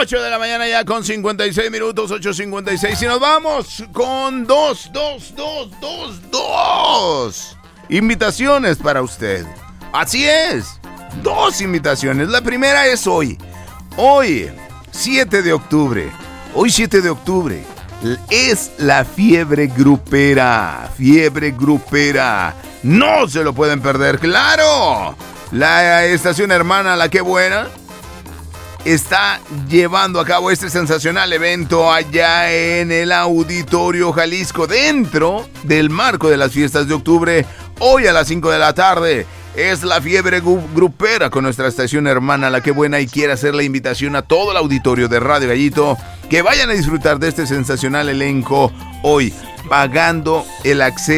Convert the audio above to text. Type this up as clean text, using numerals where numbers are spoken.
8 de la mañana ya con 56 minutos, 8:56. Y nos vamos con dos invitaciones para usted. Así es, 2 invitaciones. La primera es hoy, 7 de octubre. Hoy 7 de octubre es la fiebre grupera. No se lo pueden perder, claro. La estación hermana La Qué Buena está llevando a cabo este sensacional evento allá en el Auditorio Jalisco, dentro del marco de las fiestas de octubre. Hoy a las 5 de la tarde es la fiebre grupera con nuestra estación hermana La Qué Buena, y quiere hacer la invitación a todo el auditorio de Radio Gallito que vayan a disfrutar de este sensacional elenco hoy, pagando el acceso